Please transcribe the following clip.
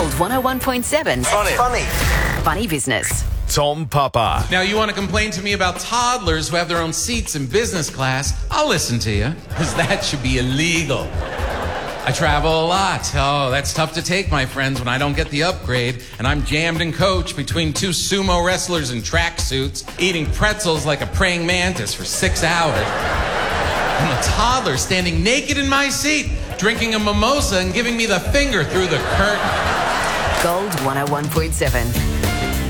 Gold 101.7. Funny. Funny business. Tom Papa. Now, you want to complain to me about toddlers who have their own seats in business class? I'll listen to you, because that should be illegal. I travel a lot. Oh, that's tough to take, my friends, when I don't get the upgrade, and I'm jammed in coach between two sumo wrestlers in tracksuits, eating pretzels like a praying mantis for 6 hours. And a toddler standing naked in my seat, drinking a mimosa and giving me the finger through the curtain. Gold 101.7.